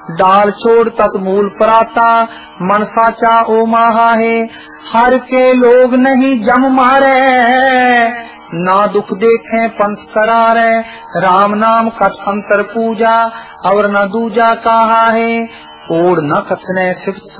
डाल छोड़ तत मूल पराता, मन साचा ओ माहा है। हर के लोग नहीं जम मारे, ना दुख देखे पंथ करारे। राम नाम कथ अंतर पूजा, और न दूजा कहा है। ओढ़ न कथने सिफ्त